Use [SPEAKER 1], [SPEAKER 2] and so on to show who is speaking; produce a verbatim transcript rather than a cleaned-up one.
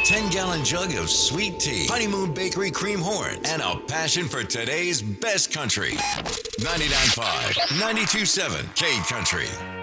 [SPEAKER 1] ten gallon jug of sweet tea, Honeymoon Bakery cream horn, and a passion for today's best country. ninety-nine point five, ninety-two point seven K Country.